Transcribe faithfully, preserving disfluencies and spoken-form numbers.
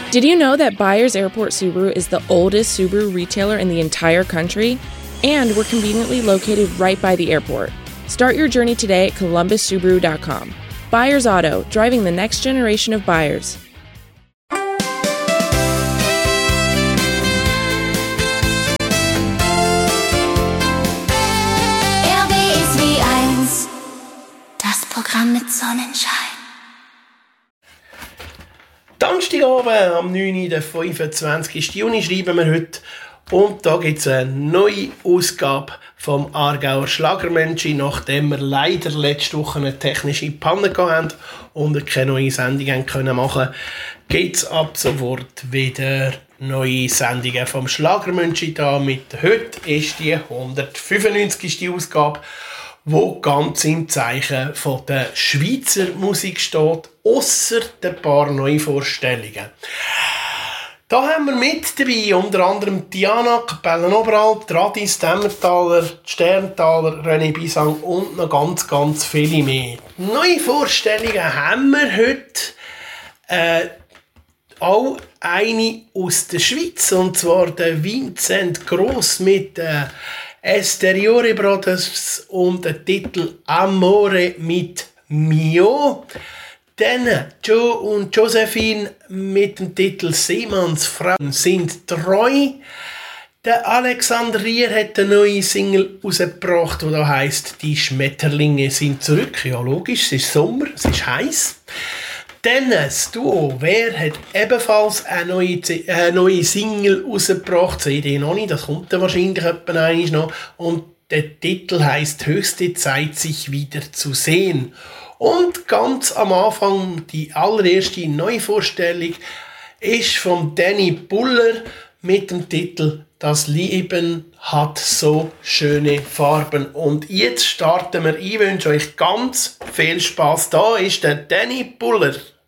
Did you know that Byers Airport Subaru is the oldest Subaru retailer in the entire country? And we're conveniently located right by the airport. Start your journey today at columbus subaru dot com. Byers Auto, driving the next generation of buyers. R B ist wie eins, das Programm mit Sonnenschein. Donnerstagabend am neunten der fünfundzwanzigsten Juni schreiben wir heute. Und da gibt es eine neue Ausgabe vom Aargauer Schlagermönchi, nachdem wir leider letzte Woche eine technische Panne hatten und keine neue Sendung machen können, gibt es ab sofort wieder neue Sendungen vom Schlagermönchi da. Mit heute ist die hundertfünfundneunzigste Ausgabe, wo ganz im Zeichen von der Schweizer Musik steht, ausser ein paar Neuvorstellungen. Da haben wir mit dabei unter anderem Diana, Kapellen Oberalp, Radis, Dämmertaler, Sterntaler, René Bisang und noch ganz, ganz viele mehr. Neue Vorstellungen haben wir heute äh, auch eine aus der Schweiz, und zwar der Vincent Gross mit äh, Esteriore Brothers und der Titel Amore mit Mio. Dann Joe und Josephine mit dem Titel Seemannsfrauen sind treu. Der Alexander Rier hat eine neue Single rausgebracht, die da heisst «Die Schmetterlinge sind zurück». Ja, logisch, es ist Sommer, es ist heiß. Dann das Duo «Wer» hat ebenfalls eine neue, eine neue Single rausgebracht. C D noch nicht, das kommt dann wahrscheinlich etwa einmal noch. Und der Titel heisst «Höchste Zeit, sich wieder zu sehen». Und ganz am Anfang, die allererste Neuvorstellung, ist von Danny Buller mit dem Titel «Das Leben hat so schöne Farben». Und jetzt starten wir. Ich wünsche euch ganz viel Spaß. Da ist der Danny Buller.